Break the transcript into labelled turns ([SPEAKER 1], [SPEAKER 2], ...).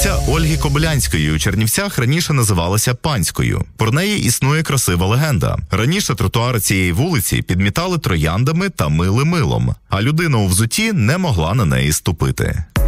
[SPEAKER 1] Вулиця Ольги Кобилянської у Чернівцях раніше називалася Панською. Про неї існує красива легенда. Раніше тротуари цієї вулиці підмітали трояндами та мили милом, а людина у взутті не могла на неї ступити.